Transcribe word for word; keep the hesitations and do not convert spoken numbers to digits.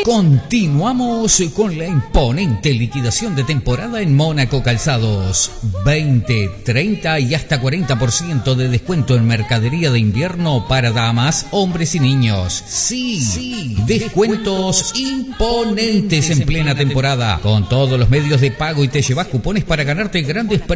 Continuamos con la imponente liquidación de temporada en Mónaco Calzados. veinte, treinta y hasta cuarenta por ciento de descuento en mercadería de invierno para damas, hombres y niños. Sí, sí, descuentos imponentes en plena temporada. Con todos los medios de pago y te llevas cupones para ganarte grandes premios